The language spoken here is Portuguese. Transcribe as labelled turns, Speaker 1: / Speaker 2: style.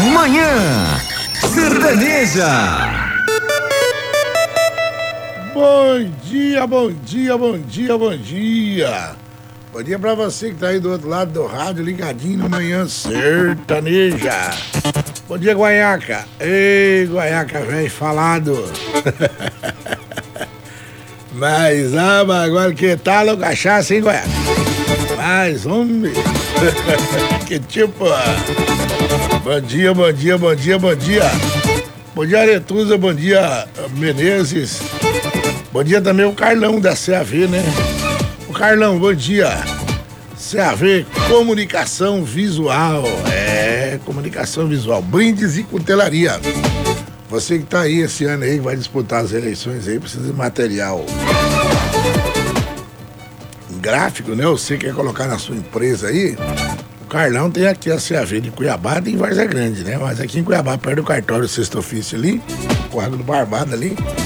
Speaker 1: Manhã Sertaneja.
Speaker 2: Bom dia, bom dia, bom dia, bom dia. Bom dia pra você que tá aí do outro lado do rádio, ligadinho no Manhã Sertaneja. Bom dia, Guaiaca. Ei, Guaiaca, velho falado. Mas, agora que tal o cachaça, hein, Guaiaca? Mas, homem. Que tipo. Bom dia, bom dia, bom dia, bom dia. Bom dia, Aretusa, bom dia, Menezes. Bom dia também o Carlão da CAV, né? O Carlão, bom dia. CAV Comunicação Visual. Comunicação visual. Brindes e cutelaria. Você que tá aí esse ano aí, que vai disputar as eleições aí, precisa de material gráfico, né? Você quer colocar na sua empresa aí. O Carlão tem aqui a CAV de Cuiabá, tem em Várzea Grande, né? Mas aqui em Cuiabá, perto do cartório Sexto Ofício ali, Córrego do Barbado ali,